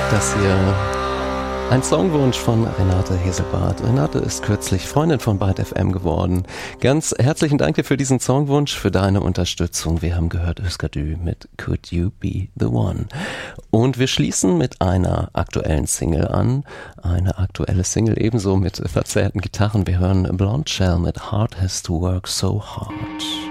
Das hier ein Songwunsch von Renate Heselbart. Renate ist kürzlich Freundin von Byte FM geworden. Ganz herzlichen Dank dir für diesen Songwunsch, für deine Unterstützung. Wir haben gehört Özgür mit Could You Be The One. Und wir schließen mit einer aktuellen Single an. Eine aktuelle Single ebenso mit verzerrten Gitarren. Wir hören Blonde Shell mit Heart Has To Work So Hard.